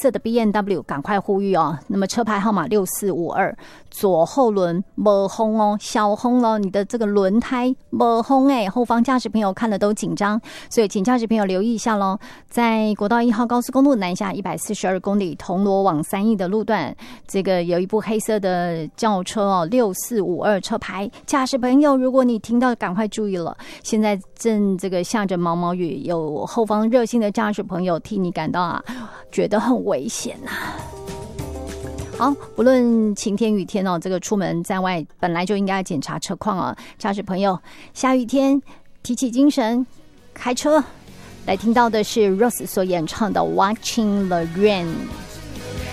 色的 BMW， 赶快呼吁哦。那么车牌号码6452，左后轮没轰哦，小轰了，你的这个轮胎没轰哎，后方驾驶朋友看了都紧张，所以请驾驶朋友留意一下咯。在国道1号高速公路南下142公里铜锣往3义的路段，这个有一部黑色的轿车哦，6452车牌，驾驶朋友如果你听到赶快注意了，现在正这个下着毛毛雨，有后方热心的驾驶朋友替你感到觉得很危险好，不论晴天雨天哦，这个出门在外本来就应该检查车况哦。驾驶朋友，下雨天提起精神开车。来听到的是 Rose 所演唱的《Watching the Rain》。